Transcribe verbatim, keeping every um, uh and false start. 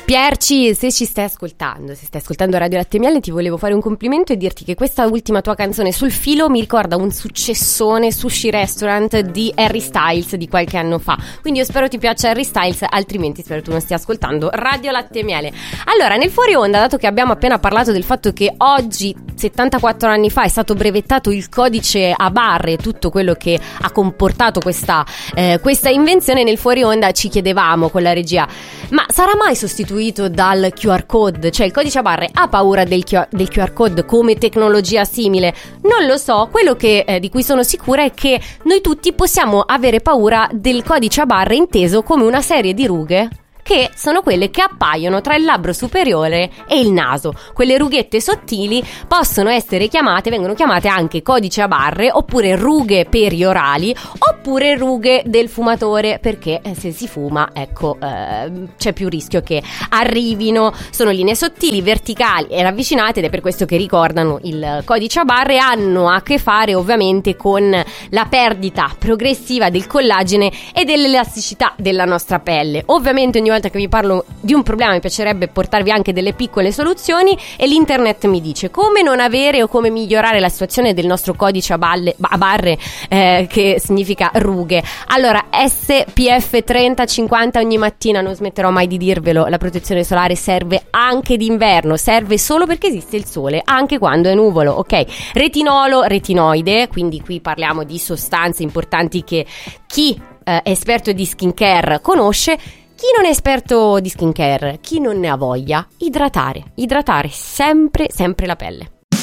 Pierci, se ci stai ascoltando, se stai ascoltando Radio Latte Miele, ti volevo fare un complimento e dirti che questa ultima tua canzone, Sul filo, mi ricorda un successone Sushi Restaurant di Harry Styles di qualche anno fa. Quindi io spero ti piaccia Harry Styles, altrimenti spero tu non stia ascoltando Radio Latte Miele. Allora, nel fuori onda, dato che abbiamo appena parlato del fatto che oggi, settantaquattro anni fa, è stato brevettato il codice a barre e tutto quello che ha comportato questa, eh, questa invenzione, nel fuori onda ci chiedevamo con la regia: ma sarà mai sostituito dal Q R code? Cioè il codice a barre ha paura del, Q- del Q R code come tecnologia simile? Non lo so, quello che, eh, di cui sono sicura è che noi tutti possiamo avere paura del codice a barre inteso come una serie di rughe che sono quelle che appaiono tra il labbro superiore e il naso. Quelle rughette sottili possono essere chiamate, vengono chiamate anche codice a barre, oppure rughe periorali, oppure rughe del fumatore, perché se si fuma, ecco, eh, c'è più rischio che arrivino. Sono linee sottili, verticali e ravvicinate, ed è per questo che ricordano il codice a barre. Hanno a che fare ovviamente con la perdita progressiva del collagene e dell'elasticità della nostra pelle. Ovviamente ogni volta che vi parlo di un problema mi piacerebbe portarvi anche delle piccole soluzioni, e l'internet mi dice come non avere o come migliorare la situazione del nostro codice a, balle, a barre, eh, che significa rughe. Allora, S P F trenta cinquanta ogni mattina, non smetterò mai di dirvelo. La protezione solare serve anche d'inverno, serve solo perché esiste il sole, anche quando è nuvolo, ok? Retinolo, retinoide, quindi qui parliamo di sostanze importanti che chi eh, è esperto di skincare conosce. Chi non è esperto di skincare, chi non ne ha voglia, idratare, idratare sempre, sempre la pelle.